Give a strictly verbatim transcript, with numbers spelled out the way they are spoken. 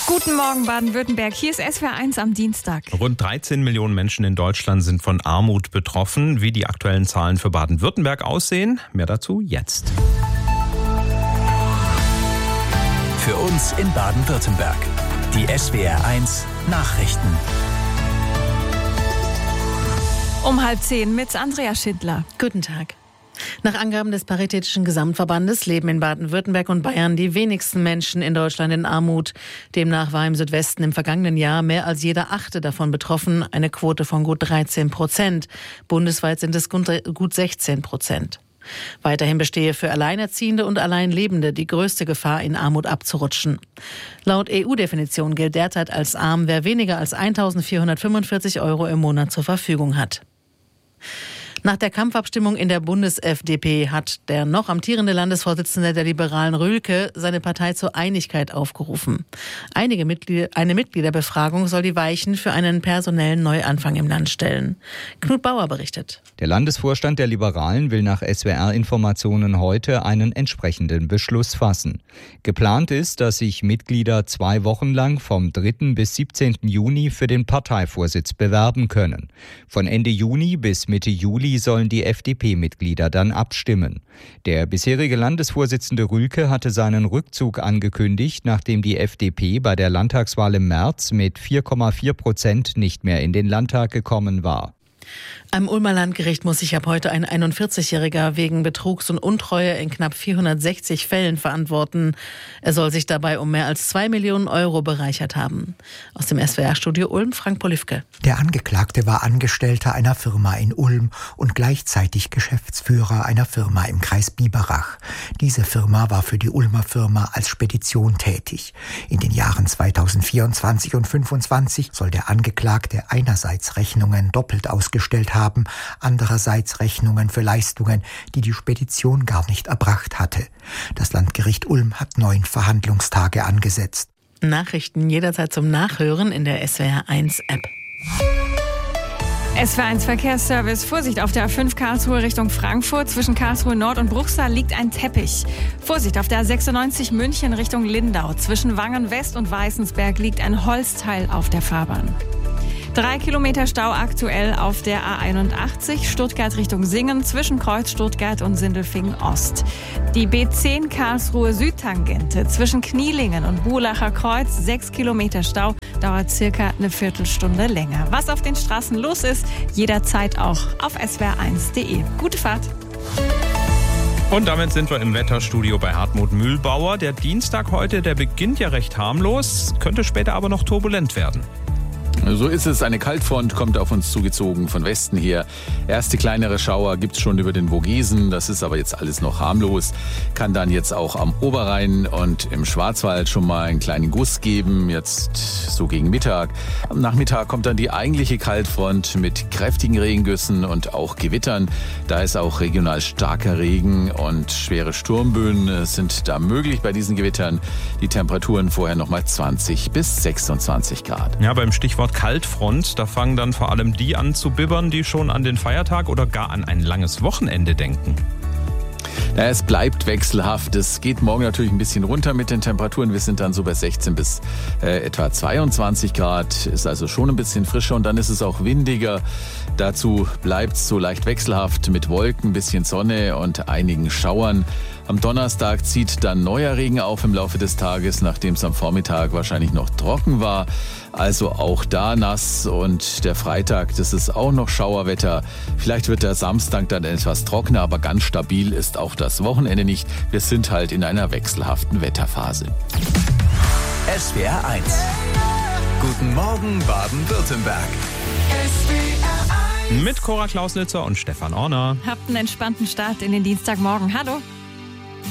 Guten Morgen Baden-Württemberg, hier ist S W R eins am Dienstag. Rund dreizehn Millionen Menschen in Deutschland sind von Armut betroffen. Wie die aktuellen Zahlen für Baden-Württemberg aussehen, mehr dazu jetzt. Für uns in Baden-Württemberg, die S W R eins Nachrichten. Um halb zehn mit Andrea Schindler. Guten Tag. Nach Angaben des Paritätischen Gesamtverbandes leben in Baden-Württemberg und Bayern die wenigsten Menschen in Deutschland in Armut. Demnach war im Südwesten im vergangenen Jahr mehr als jeder Achte davon betroffen, eine Quote von gut dreizehn Prozent. Bundesweit sind es gut sechzehn Prozent. Weiterhin bestehe für Alleinerziehende und Alleinlebende die größte Gefahr, in Armut abzurutschen. Laut E U-Definition gilt derzeit als arm, wer weniger als eintausendvierhundertfünfundvierzig Euro im Monat zur Verfügung hat. Nach der Kampfabstimmung in der Bundes-F D P hat der noch amtierende Landesvorsitzende der Liberalen Rühlke seine Partei zur Einigkeit aufgerufen. Einige Mitglieder, eine Mitgliederbefragung soll die Weichen für einen personellen Neuanfang im Land stellen. Knut Bauer berichtet. Der Landesvorstand der Liberalen will nach S W R-Informationen heute einen entsprechenden Beschluss fassen. Geplant ist, dass sich Mitglieder zwei Wochen lang vom dritten bis siebzehnten Juni für den Parteivorsitz bewerben können. Von Ende Juni bis Mitte Juli sollen die F D P-Mitglieder dann abstimmen. Der bisherige Landesvorsitzende Rühlke hatte seinen Rückzug angekündigt, nachdem die F D P bei der Landtagswahl im März mit vier Komma vier Prozent nicht mehr in den Landtag gekommen war. Am Ulmer Landgericht muss sich ab heute ein einundvierzigjähriger wegen Betrugs und Untreue in knapp vierhundertsechzig Fällen verantworten. Er soll sich dabei um mehr als zwei Millionen Euro bereichert haben. Aus dem S W R-Studio Ulm, Frank Polifke. Der Angeklagte war Angestellter einer Firma in Ulm und gleichzeitig Geschäftsführer einer Firma im Kreis Biberach. Diese Firma war für die Ulmer Firma als Spedition tätig. In den Jahren zweitausendvierundzwanzig und fünfundzwanzig soll der Angeklagte einerseits Rechnungen doppelt ausgestellt haben, haben, andererseits Rechnungen für Leistungen, die die Spedition gar nicht erbracht hatte. Das Landgericht Ulm hat neun Verhandlungstage angesetzt. Nachrichten jederzeit zum Nachhören in der S W R eins App. S W R eins Verkehrsservice. Vorsicht auf der A fünf Karlsruhe Richtung Frankfurt. Zwischen Karlsruhe Nord und Bruchsal liegt ein Teppich. Vorsicht auf der A sechsundneunzig München Richtung Lindau. Zwischen Wangen West und Weißensberg liegt ein Holzteil auf der Fahrbahn. Drei Kilometer Stau aktuell auf der A einundachtzig, Stuttgart Richtung Singen, zwischen Kreuz Stuttgart und Sindelfingen Ost. Die B zehn Karlsruhe Südtangente, zwischen Knielingen und Buhlacher Kreuz, sechs Kilometer Stau, dauert circa eine Viertelstunde länger. Was auf den Straßen los ist, jederzeit auch auf S W R eins punkt de. Gute Fahrt! Und damit sind wir im Wetterstudio bei Hartmut Mühlbauer. Der Dienstag heute, der beginnt ja recht harmlos, könnte später aber noch turbulent werden. So ist es. Eine Kaltfront kommt auf uns zugezogen von Westen her. Erste kleinere Schauer gibt's schon über den Vogesen. Das ist aber jetzt alles noch harmlos. Kann dann jetzt auch am Oberrhein und im Schwarzwald schon mal einen kleinen Guss geben. Jetzt so gegen Mittag. Am Nachmittag kommt dann die eigentliche Kaltfront mit kräftigen Regengüssen und auch Gewittern. Da ist auch regional starker Regen und schwere Sturmböen sind da möglich bei diesen Gewittern. Die Temperaturen vorher nochmal zwanzig bis sechsundzwanzig Grad. Ja, beim Stichwort Kaltfront, da fangen dann vor allem die an zu bibbern, die schon an den Feiertag oder gar an ein langes Wochenende denken. Ja, es bleibt wechselhaft. Es geht morgen natürlich ein bisschen runter mit den Temperaturen. Wir sind dann so bei sechzehn bis äh, etwa zweiundzwanzig Grad. Ist also schon ein bisschen frischer und dann ist es auch windiger. Dazu bleibt es so leicht wechselhaft mit Wolken, bisschen Sonne und einigen Schauern. Am Donnerstag zieht dann neuer Regen auf im Laufe des Tages, nachdem es am Vormittag wahrscheinlich noch trocken war. Also auch da nass und der Freitag, das ist auch noch Schauerwetter. Vielleicht wird der Samstag dann etwas trockener, aber ganz stabil ist auch das Wochenende nicht. Wir sind halt in einer wechselhaften Wetterphase. S W R eins. Guten Morgen Baden-Württemberg. Mit Cora Klausnitzer und Stefan Orner. Habt einen entspannten Start in den Dienstagmorgen. Hallo.